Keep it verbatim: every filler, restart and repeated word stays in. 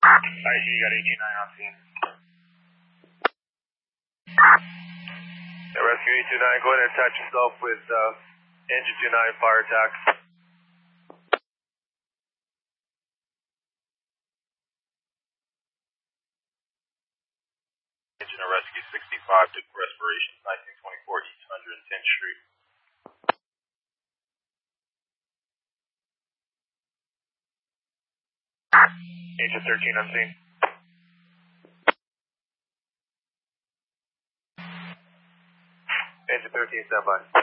Alright, you got A G nine on scene. Yeah, Rescue A two nine, go ahead and attach yourself with uh, Engine two nine fire attack. Engine of Rescue sixty-five took respiration, nineteen twenty-four East one hundred tenth Street. Engine thirteen on scene. Engine thirteen, stand by.